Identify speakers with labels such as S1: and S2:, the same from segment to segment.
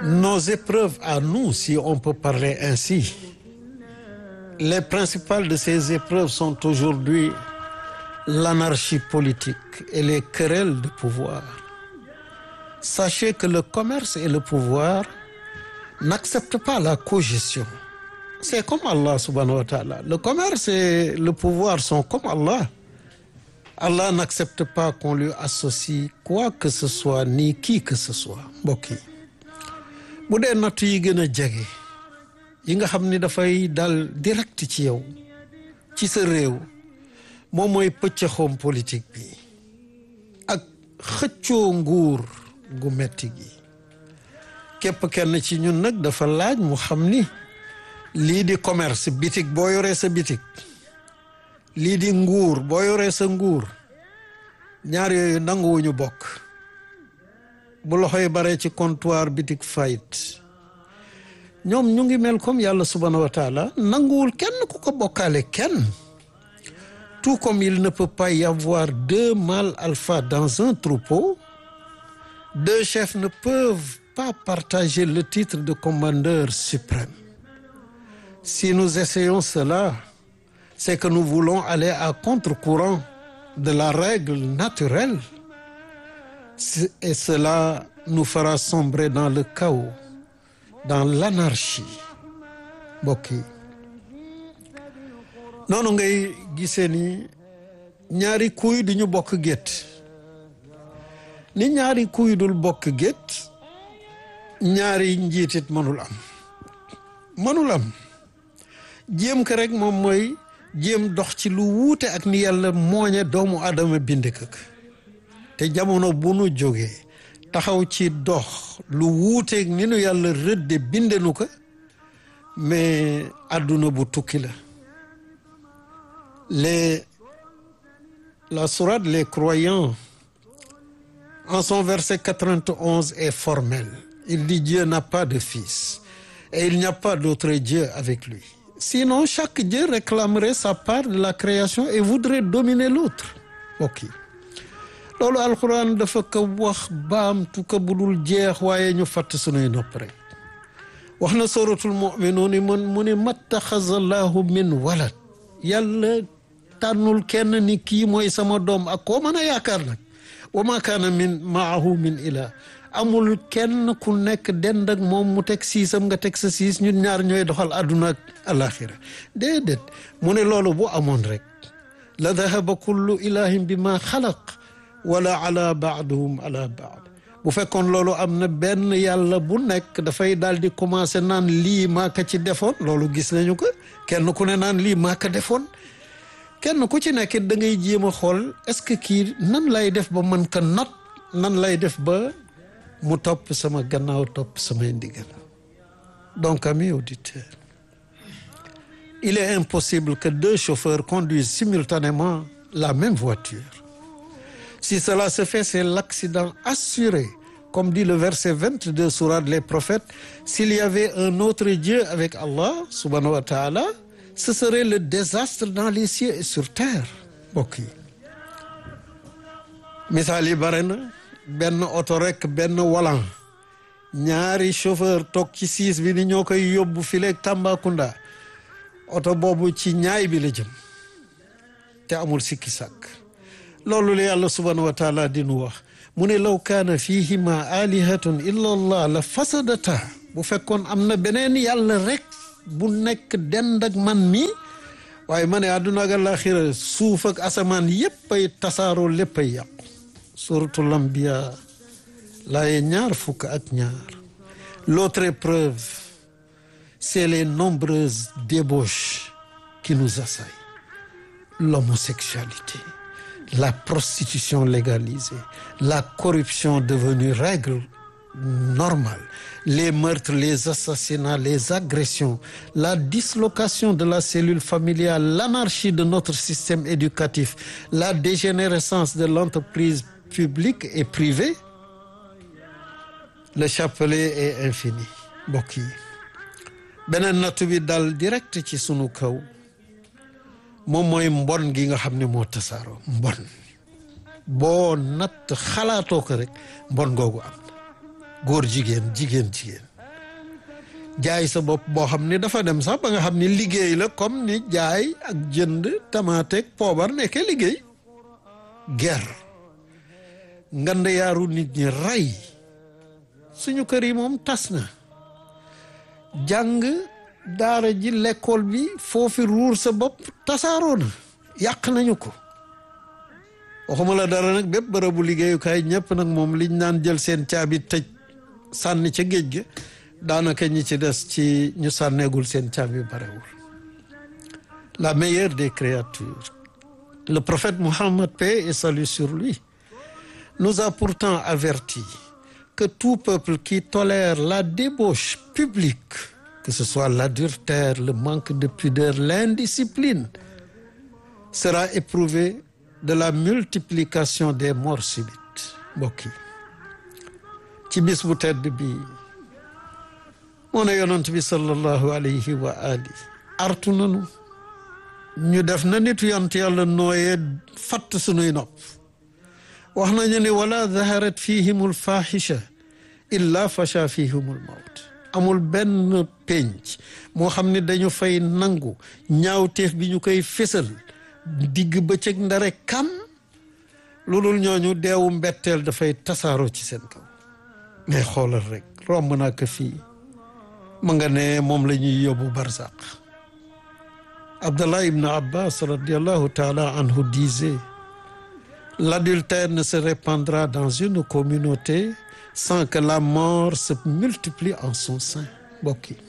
S1: Nos épreuves à nous, si on peut parler ainsi, les principales de ces épreuves sont aujourd'hui l'anarchie politique et les querelles de pouvoir. Sachez que le commerce et le pouvoir n'acceptent pas la cogestion. C'est comme Allah subhanahu wa ta'ala. Le commerce et le pouvoir sont comme Allah. Allah n'accepte pas qu'on lui associe quoi que ce soit ni qui que ce soit. Mbokk yi bu dee natt yi gën a jege yi nga xam ni dafay dal direct ci yow ci sa réew moom mooy pëccëxoom politique bi ak xëccoo nguur gu metti gi képp kenn ci ñun nag dafa laaj mu xam ni lii di commerce bitik boo yoree sa bitik lii di nguur boo yoree sa nguur ñaar yooyu nanguwuñu bokk bu loxoy bare ci comptoir bitik fayit ñoom ñu ngi mel comme yàlla subhanahu wa taala nanguwul kenn ku ko bokkaale kenn tout comme il ne peut pas y avoir deux mâles alpha dans un troupeau, deux chefs ne peuvent pas partager le titre de commandeur suprême. Si nous essayons cela, c'est que nous voulons aller à contre-courant de la règle naturelle. Et cela nous fera sombrer dans le chaos, dans l'anarchie. Mbokk yi noonu ngay gisee ni ñaari kuy duñu bokk gétt ni ñaari kuy dul bokk gétt ñaari njiitit mënul am jéem ko rek moom mooy jéem dox ci lu wuute ak ni yàlla mooñe doomu aadama bind ko te jamono bu nu jógee taxaw ci dox lu wuuteeg ni nu yàlla rëdde bindenu ko mais àdduna bu tukki la la sourate Les Croyants en son verset 91 est formelle. Il dit Dieu n'a pas de fils et il n'y a pas d'autre Dieu avec lui. Sinon chaque Dieu réclamerait sa part de la création et voudrait dominer l'autre. Ok loolu alquran dafa ko wax baamtu ko budul jeex waaye ñu fàtt sunuy nopp rek wax na suratul mu'minuun mu ni mattaxazallahu min walad yàlla tànnul kenn ni kii mooy sama doom ak koo mën a yaakaar nag wa ma kaana min maahu min ilah amul kenn ku nekk dend ak moom mu teg siisam nga teg sa siis ñun ñaar ñooy doxal àdduna ak alaxira déedéet mu ne loolu bu amoon rek la dahaba kullu ilahin bi ma xalaq wala ala baaduhum ala baad bu fekkoon loolu am na benn yàlla bu nekk dafay daal di commencé naan lii maa ko ci defoon loolu gis nañu ko kenn ku ne naan lii maa ko defoon kenn ku ci nekk da ngay jéem a xool est-ce que kii nan lay def ba mën ko not nan lay def ba mu topp sama gannaaw topp samay ndigal donc amis auditeurs il est impossible que deux chauffeurs conduisent simultanément la même voiture. Si cela se fait, c'est l'accident assuré. Comme dit le verset 22 sourate Les Prophètes, s'il y avait un autre Dieu avec Allah, subhanahu wa ta'ala, ce serait le désastre dans les cieux et sur terre. Mbokk yi misaal yi bare na benn oto rek benn walan ñaari chauffeur toog ci siis bi ni ñoo koy yóbbu fileeg Tambacounda oto boobu ci ñaay bi la jëm te amul sikki sàkk loolu la yàlla subhanahu wa taala di nu wax mu ne law kaana fihima alihatun illa allah la fasadata bu fekkoon am na beneen yàlla rek bu nekk dend ak man mi waaye ma ne àdduna ak àllaaxira suuf ak asamaan yépp ay tasaaroo lépp ay yàqu suratul anbiya laaye ñaar fukk ak ñaar l'autre épreuve c'est les nombreuses débauches qui nous assaillent l'homosexualité, la prostitution légalisée, la corruption devenue règle normale, les meurtres, les assassinats, les agressions, la dislocation de la cellule familiale, l'anarchie de notre système éducatif, la dégénérescence de l'entreprise publique et privée. Le chapelet est infini. Mbokk yi beneen nattu bi dal direct ci sunu kaw moom mooy mbon gi nga xam ne moo tasaaroo mbon boo natt xalaatoo ko rek mbon googu am góor jigéen jigéen jaay sa bopp boo xam ni dafa dem sax ba nga xam ni liggéey la comme ni jaay ak jënd tamaateeg poobar nekkee liggéey. guerre ngand yaaru nit ñi rey suñu kër yi moom tas na. jàng daara ji l'école bi foofi ruur sa bopp tasaaroo na yàq nañu ko. waxuma la dara nag bépp bërëbu liggéeyukaay ñëpp nag moom liñ naan jël seen caabi tëj sànni ca géej ga daanaka ñi ci des ci ñu sànneegul seen caabi barewul. la meilleure des créatures, le prophète Mohammed, paix et salut sur lui, nous a pourtant averti que tout peuple qui tolère la débauche publique, que ce soit l'adultère, le manque de pudeur, l'indiscipline, sera éprouvé de la multiplication des morts subites. mbokk yi ci bis bu tedd bi moo ne yonent bi sallallahu alayhi wa ali artu nanu ñu def na nitu yant yàlla nooyee fatt sunuy nopp wax nañu ne wala zaharat fihimul fahisha illa fasha fihimul mawt. amul benn penc moo xam ne dañu fay nangu ñaawteef bi ñu koy fésal digg bëccëg ndare kam loolu ñooñu deewu mbetteel dafay tasaaroo ci seen kaw. mais xoolal rek romb naa ko fii ma nga ne moom la ñuy yóbbu barzaq. Abdallah ibn Abbas radiallahu taala anhu disait: l'adultère ne se répandra dans une communauté sans que la mort se multiplie en son sein. mbokk yi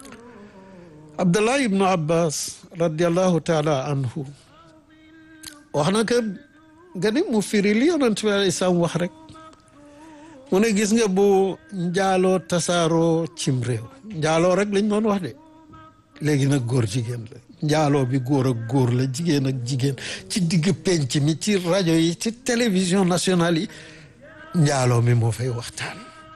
S1: Abdallah ibn Abbas radiallahu taala anhu wax na que nga ni mu firi li yonent bi alayhi salaam wax rek mu ne gis nga bu njaaloo tasaaroo cim réew njaaloo rek lañ doon wax de léegi nag góor jigéen la njaaloo bi góor ak góor la jigéen ak jigéen ci digg penc mi ci rajo yi ci télévision nationale yi njaaloo mi moo fay waxtaan.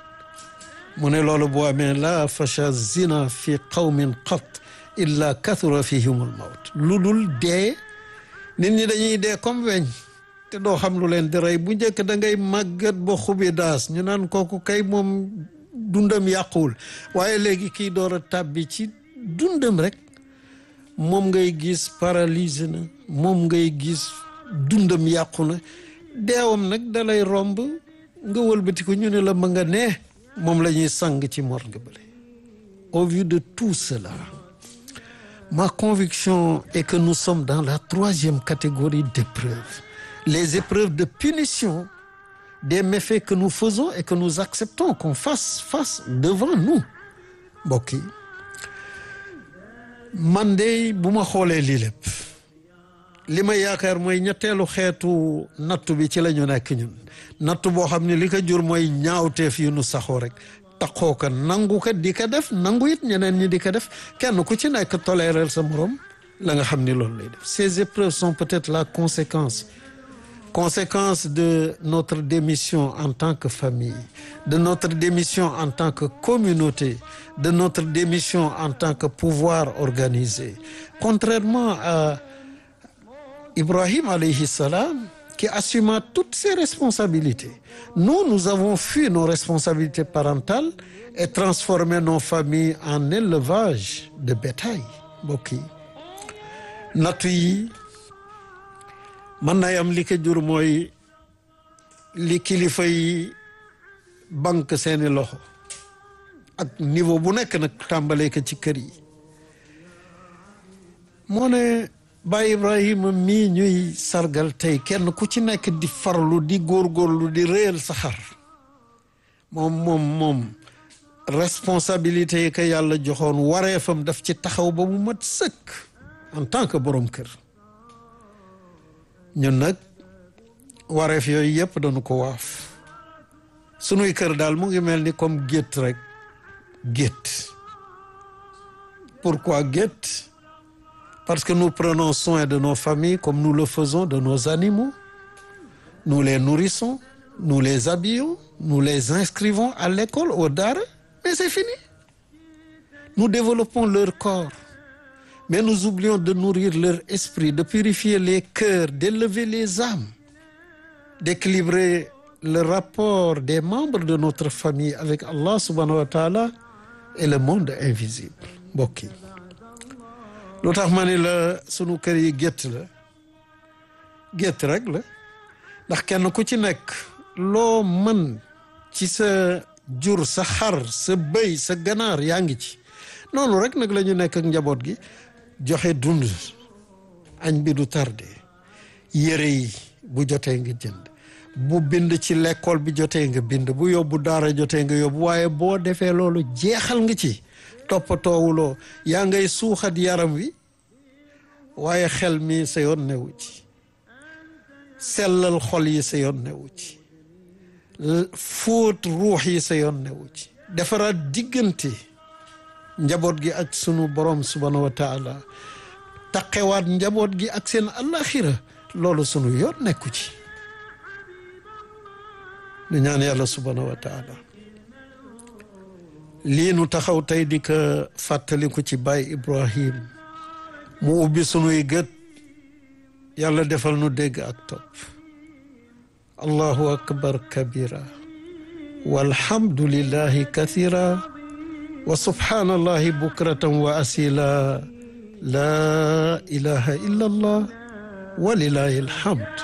S1: mu ne loolu boo amee la fasha zina fi qawmin qat illa kathura fihimul mawt. lu dul dee nit ñi dañuy dee comme weñ te doo xam lu leen di rey. bu njëkk da ngay màggat ba xubi daas ñu naan kooku kay moom dundam yàquwul waaye léegi kii door a tàbbi ci dundam rek moom ngay gis paralysé na moom ngay gis dundam yàqu na deewam nag dalay romb nga wëlbati ko ñu ne la ma nga ne moom la ñuy sang ci morgue bale. Au vu de tout cela, ma conviction est que nous sommes dans la troisième catégorie d'épreuves, les épreuves de punition des méfaits que nous faisons et que nous acceptons qu'on fasse face devant nous. mbokk yi man de bu ma xoolee lii lépp li ma yaakaar mooy ñetteelu xeetu nattu bi ci la ñu nekk ñun nattu boo xam ne li ko jur mooy ñaawteef yu nu saxoo rek taxoo ko nangu ko di ko def nangu it ñeneen ñi di ko def kenn ku ci nekk tolérer sa morom la nga xam ni loolu lay def. Ces épreuves sont peut-être la conséquence de notre démission en tant que famille, de notre démission en tant que communauté, de notre démission en tant que pouvoir organisé. Contrairement à Ibrahim alayhi salam, qui assuma toutes ses responsabilités, nous avons fui nos responsabilités parentales et transformé nos familles en élevage de bétail. mbokk yi nattu yi mën na am li ko jur mooy li kilifa yi banque seeni loxo ak niveau bu nekk nag tàmbalee ko ci kër yi. moo ne Baay Ibrahima mii ñuy sargal tey kenn ku ci nekk di farlu di góorgóorlu di réyal sa xar moom responsabilité yi ko yàlla joxoon wareefam daf ci taxaw ba mu mat sëkk en tant que borom kër. ñun nag wareef yooyu yëpp dañu ko waaf sunuy kër daal mu ngi mel ni comme gétt rek gétt. Pourquoi gétt? Parce que nous prenons soin de nos familles comme nous le faisons de nos animaux. Nous les nourrissons, nous les habillons, nous les inscrivons à l'école, au daara, mais c'est fini. Nous développons leur corps, mais nous oublions de nourrir leur esprit, de purifier les cœurs, d'élever les âmes, d'équilibrer le rapport des membres de notre famille avec Allah subhanahu wa ta'ala et le monde invisible mbokk yi lu tax ma ni la sunu kër yi gétt rek la ndax kenn ku ci nekk loo mën ci sa jur sa xar sa bëy sa ganaar yaa ngi ci noonu rek nag la ñu nekk ak njaboot gi joxe dund añ bi du tardé yére yi bu jotee nga jënd bu bind ci l'école bi jotee nga bind bu yóbbu daara jotee nga yóbbu waaye boo defee loolu jeexal nga ci toppatoowuloo yaa ngay suuxat yaram wi waaye xel mi sa yoon newu ci sellal xol yi sa yoon newu ci fóot ruux yi sa yoon newu ci defaraat diggante njaboot gi ak sunu borom subhanahu wa taala taqewaat njaboot gi ak seen àllaaxira loolu sunu yoon nekku ci nu ñaan yàlla subhanahu wa taala lii nu taxaw tey di ko fàttaliku ci Baay Ibrahim mu ubbi sunuy gët yàlla defal nu dégg ak topp allahu akbar kabira walhamdulillahi kathira wa subhanallahi bukratan wa asila la ilaha illa allah wa lillahi alhamd